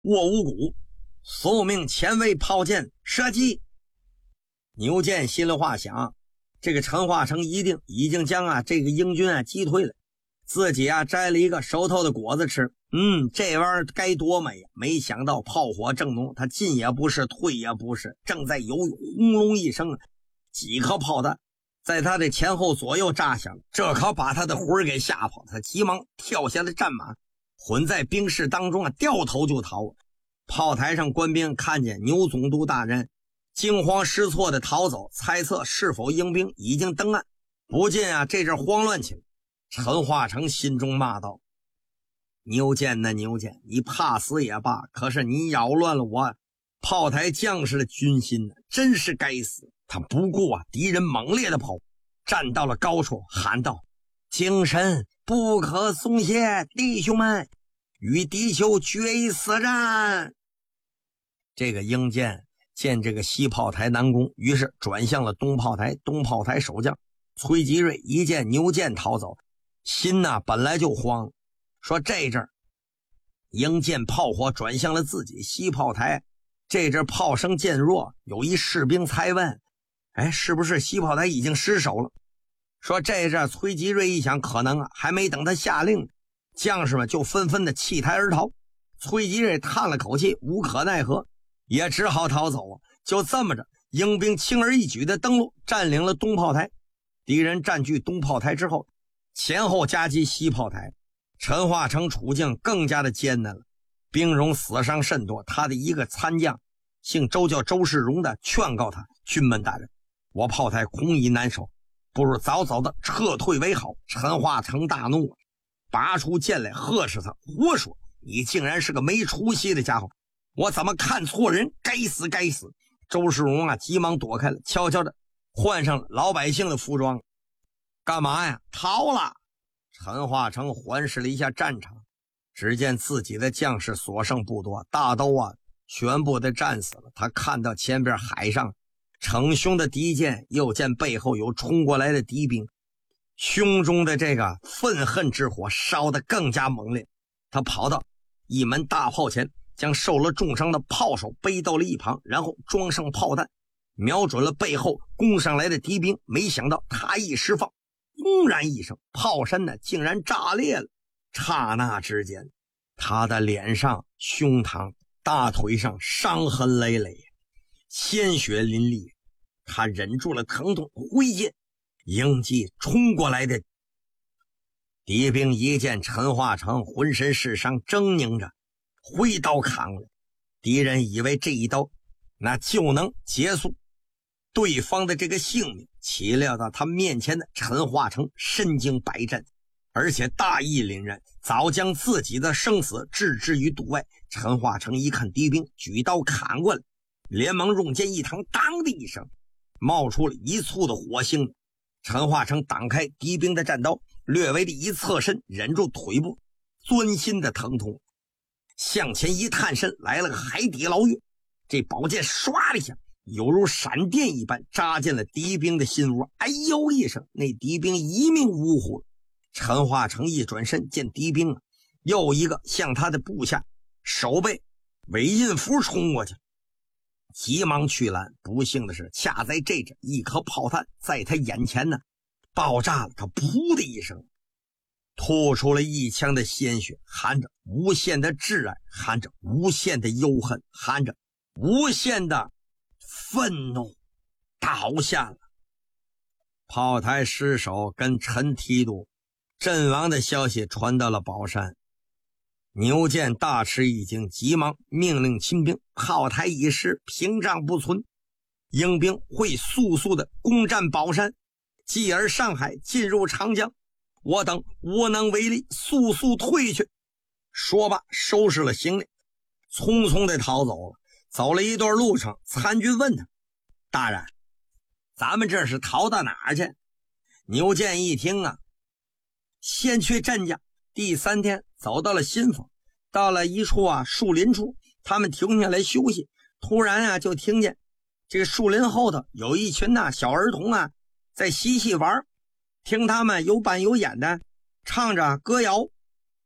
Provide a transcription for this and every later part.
握五鼓，宿命前卫炮箭射击。牛健心里话想，这个陈化成一定已经将这个英军击退了，自己摘了一个熟透的果子吃。这玩意儿该多美呀！没想到炮火正浓，他进也不是，退也不是，正在犹豫，轰隆一声，几颗炮弹在他的前后左右炸响，这可把他的魂给吓跑。他急忙跳下了战马，混在兵士当中掉头就逃。炮台上官兵看见牛总督大人惊慌失措的逃走，猜测是否英兵已经登岸，不禁这阵慌乱起来。陈化成心中骂道：牛健呐，牛健，你怕死也罢，可是你扰乱了我炮台将士的军心呢，真是该死。他不顾敌人猛烈的跑，站到了高处，喊道：精神不可松懈，弟兄们，与敌酋决一死战。这个英舰见这个西炮台难攻，于是转向了东炮台。东炮台守将崔吉瑞一见牛舰逃走，心本来就慌，说这阵英舰炮火转向了自己西炮台，这阵炮声渐弱，有一士兵猜问：是不是西炮台已经失守了？说这阵崔吉瑞一想，可能还没等他下令，将士们就纷纷的弃台而逃。崔吉瑞叹了口气，无可奈何，也只好逃走。就这么着，英兵轻而易举的登陆，占领了东炮台。敌人占据东炮台之后，前后夹击西炮台，陈化成处境更加的艰难了，兵戎死伤甚多。他的一个参将姓周，叫周世荣的，劝告他：军门大人，我炮台空已难守，不如早早的撤退为好。陈化成大怒，拔出剑来呵斥他：胡说，你竟然是个没出息的家伙，我怎么看错人？该死该死！周世荣急忙躲开了，悄悄的换上了老百姓的服装。干嘛呀？逃了！陈化成环视了一下战场，只见自己的将士所剩不多，大都全部的战死了。他看到前边海上逞凶的敌舰，又见背后有冲过来的敌兵，胸中的这个愤恨之火烧得更加猛烈。他跑到一门大炮前，将受了重伤的炮手背到了一旁，然后装上炮弹，瞄准了背后攻上来的敌兵。没想到他一释放，轰然一声，炮身竟然炸裂了。刹那之间，他的脸上、胸膛、大腿上伤痕累累，鲜血淋漓。他忍住了疼痛，挥剑迎击冲过来的敌兵。一见陈化成浑身是伤，狰狞着挥刀砍了。敌人以为这一刀那就能结束对方的这个性命，岂料到他面前的陈化成身经百战，而且大义凛然，早将自己的生死置之于度外。陈化成一看敌兵举刀砍过来，连忙用剑一趟，当的一声冒出了一簇的火星。陈化成挡开敌兵的战刀，略微的一侧身，忍住腿部钻心的疼痛，向前一探身，来了个海底捞月。这宝剑唰的一下，犹如闪电一般扎进了敌兵的心窝。哎呦一声，那敌兵一命呜呼。陈化成一转身，见敌兵又一个向他的部下手背韦印符冲过去，急忙去拦。不幸的是，恰在这阵，一颗炮弹在他眼前爆炸了。他噗的一声吐出了一腔的鲜血，含着无限的挚爱，含着无限的忧恨，含着无限的愤怒，倒下了。炮台失守跟陈提督阵亡的消息传到了宝山，牛健大吃一惊，急忙命令亲兵：炮台已失，屏障不存，英兵会速速的攻占宝山，继而上海，进入长江，我等无能为力，速速退去。说罢收拾了行李，匆匆的逃走了。走了一段路程，参军问他：大人，咱们这是逃到哪儿去？牛健一听先去镇家。第3天走到了新丰，到了一处树林处，他们停下来休息。突然就听见这个树林后头有一群小儿童在嬉戏玩，听他们有板有眼的唱着歌谣。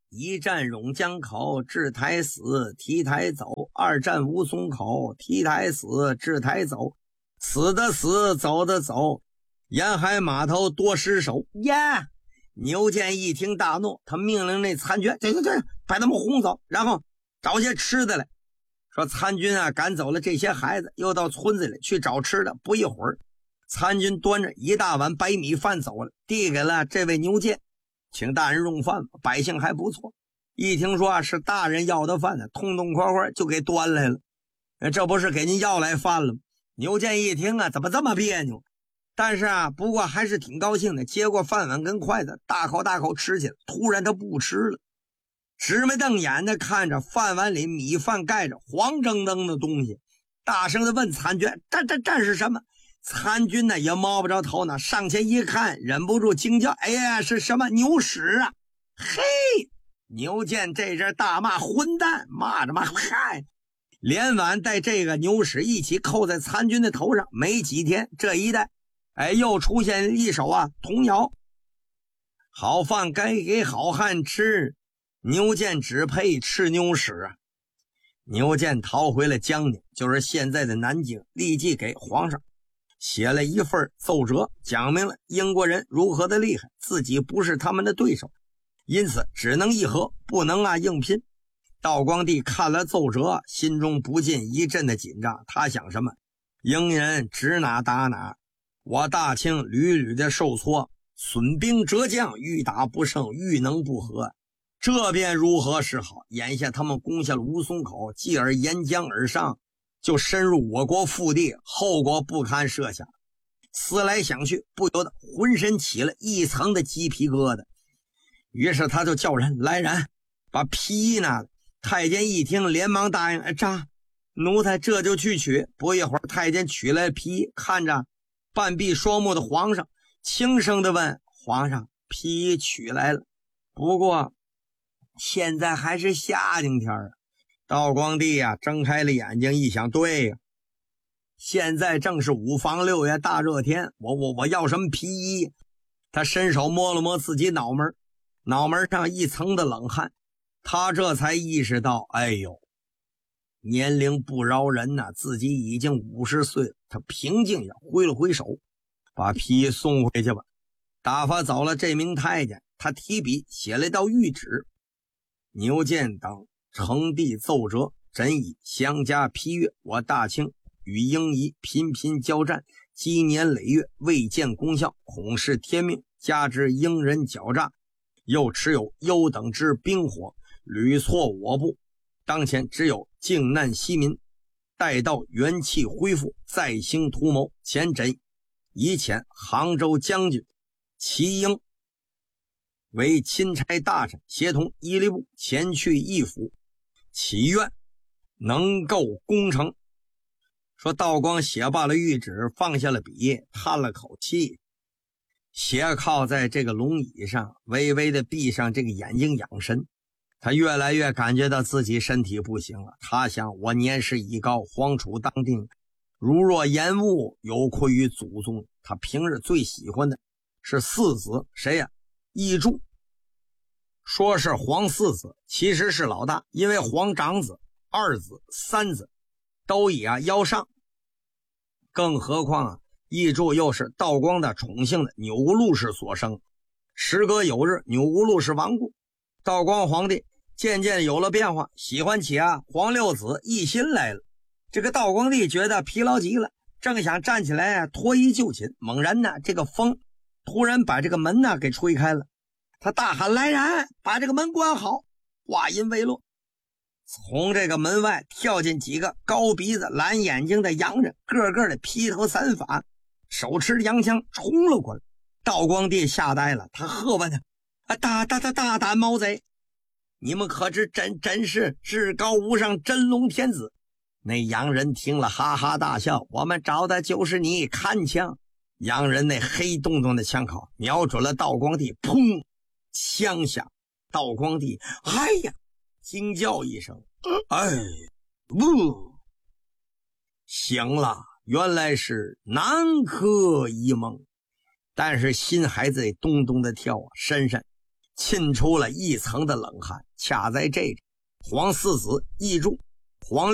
一战榕江口，治台死，提台走；二战吴淞口，提台死，治台走。死的死，走的走，沿海码头多失守。呀！牛建一听大怒，他命令那参军，对，把他们轰走，然后找些吃的来。说参军啊，赶走了这些孩子，又到村子里去找吃的。不一会儿，参军端着一大碗白米饭走了，递给了这位牛建，请大人用饭吧。百姓还不错，一听说是大人要的饭呢，痛痛快快就给端来了。这不是给您要来饭了吗？牛建一听啊，怎么这么别扭？但是啊，不过还是挺高兴的，接过饭碗跟筷子，大口大口吃起来。突然他不吃了，直眉瞪眼的看着饭碗里米饭盖着黄澄澄的东西，大声的问参军：“这是什么？”参军呢也摸不着头脑，上前一看，忍不住惊叫：“哎呀，是什么牛屎啊！”嘿，牛建这阵大骂：“混蛋！”骂着骂，嗨！连碗带这个牛屎一起扣在参军的头上。没几天，这一带又出现一首童谣：好饭该给好汉吃，牛建只配吃牛屎啊！牛建逃回了江宁，就是现在的南京，立即给皇上写了一份奏折，讲明了英国人如何的厉害，自己不是他们的对手，因此只能议和，不能硬拼。道光帝看了奏折，心中不禁一阵的紧张。他想什么？英人指哪打哪，我大清屡屡的受挫，损兵折将，欲打不胜，欲能不和，这便如何是好？眼下他们攻下了吴淞口，继而沿江而上，就深入我国腹地，后果不堪设想。思来想去，不由得浑身起了一层的鸡皮疙瘩。于是他就叫人来人，把皮衣拿来。太监一听，连忙答应：“奴才这就去取。”不一会儿，太监取来皮衣，看着半闭双目的皇上，轻声地问：“皇上，皮衣取来了，不过现在还是夏天天啊。”道光帝睁开了眼睛一想，对呀，现在正是5房6月大热天，我要什么皮衣？他伸手摸了摸自己脑门上一层的冷汗。他这才意识到，哎呦，年龄不饶人呐，自己已经50岁了。他平静下，挥了挥手，把皮送回去吧。打发走了这名太监，他提笔写了一道谕旨：牛建等呈递奏折，朕以相加批阅，我大清与英夷频频交战，积年累月，未见功效，恐是天命，加之英人狡诈，又持有优等之兵火，屡挫我部，当前只有靖难息民，待到元气恢复，再兴图谋。前朕以遣杭州将军齐英为钦差大臣，协同伊犁部前去义府，祈愿能够攻城。说道光写罢了谕旨，放下了笔，叹了口气，斜靠在这个龙椅上，微微的闭上这个眼睛养神。他越来越感觉到自己身体不行了。他想，我年事已高，皇储当定，如若延误，有愧于祖宗。他平日最喜欢的是四子，谁呀？奕柱。说是皇四子，其实是老大，因为皇长子、二子、三子都已腰上，更何况奕柱又是道光的宠幸的钮钴禄氏所生。时隔有日，钮钴禄氏亡故，道光皇帝渐渐有了变化，喜欢起皇六子奕欣来了。这个道光帝觉得疲劳极了，正想站起来脱衣就寝，猛然呢，这个风突然把这个门给吹开了。他大喊：“来人，把这个门关好！”话音未落，从这个门外跳进几个高鼻子蓝眼睛的洋人，个个的披头散发，手持洋枪冲了过来。道光帝吓呆了，他喝问他：“大胆毛贼，你们可知真是至高无上真龙天子？”那洋人听了哈哈大笑：“我们找的就是你，看枪！”洋人那黑洞洞的枪口瞄准了道光帝，砰！枪响，道光帝哎呀惊叫一声，醒了，原来是南柯一梦。但是心还在咚咚的跳，深深沁出了一层的冷汗。恰在这里，黄四子一住，黄